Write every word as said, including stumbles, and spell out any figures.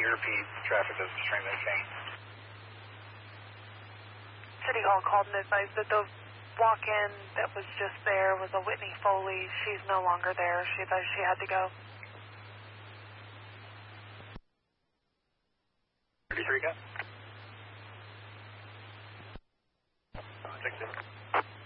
repeat, traffic is extremely faint. City Hall called and advised that the walk-in that was just there was a Whitney Foley. She's no longer there. She thought she had to go.